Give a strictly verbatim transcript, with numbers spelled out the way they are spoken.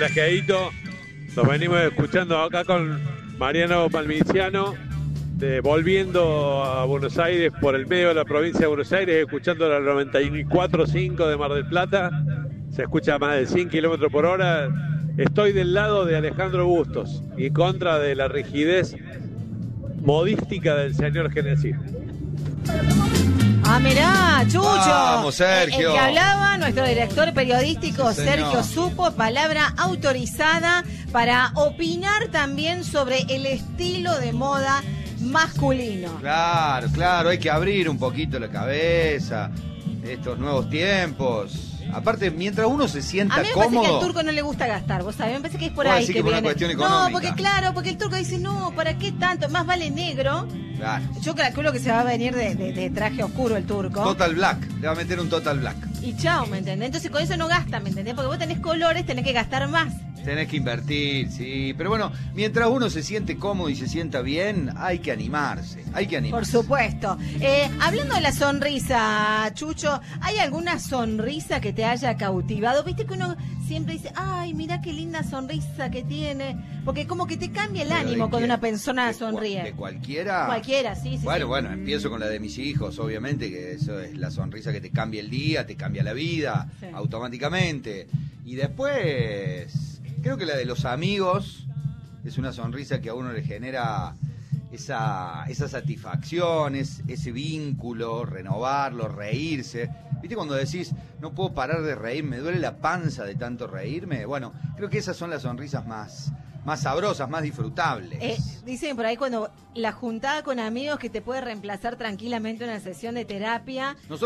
relajadito. Los venimos escuchando acá con Mariano Palmiciano, de, volviendo a Buenos Aires por el medio de la provincia de Buenos Aires, escuchando la noventa y cuatro punto cinco de Mar del Plata. Se escucha a más de cien kilómetros por hora. Estoy del lado de Alejandro Bustos y contra de la rigidez modística del señor Genesi. Ah, mirá, Chucho. Vamos, Sergio. El que hablaba, nuestro director periodístico, sí, Sergio Supo, palabra autorizada para opinar también sobre el estilo de moda masculino. Claro, claro, hay que abrir un poquito la cabeza, estos nuevos tiempos. Aparte, mientras uno se sienta cómodo. A mí me cómodo... parece que al turco no le gusta gastar, vos sabés, me parece que es por ¿Vos ahí decís que que por viene. una cuestión económica? No, porque claro, porque el turco dice, no, ¿para qué tanto? Más vale negro. Claro. Yo calculo que se va a venir de, de, de traje oscuro el turco. Total Black, le va a meter un Total Black. Y chao, ¿me entendés? Entonces con eso no gasta, ¿me entendés? Porque vos tenés colores, tenés que gastar más. Tenés que invertir, sí. Pero bueno, mientras uno se siente cómodo y se sienta bien, hay que animarse. Hay que animarse. Por supuesto. Eh, hablando de la sonrisa, Chucho, ¿hay alguna sonrisa que te haya cautivado? Viste que uno siempre dice, ay, mirá qué linda sonrisa que tiene. Porque como que te cambia el ¿Pero ánimo de cuando quién? una persona ¿De sonríe. ¿De cualquiera? Cualquiera, sí, sí. Bueno, sí. bueno, empiezo con la de mis hijos, obviamente, que eso es la sonrisa que te cambia el día, te cambia la vida, Sí. automáticamente. Y después, creo que la de los amigos es una sonrisa que a uno le genera esa, esa satisfacción, es, ese vínculo, renovarlo, reírse. ¿Viste cuando decís, no puedo parar de reír, me duele la panza de tanto reírme? Bueno, creo que esas son las sonrisas más... más sabrosas, más disfrutables. Eh, dicen por ahí cuando la juntada con amigos que te puede reemplazar tranquilamente una sesión de terapia. Nosotros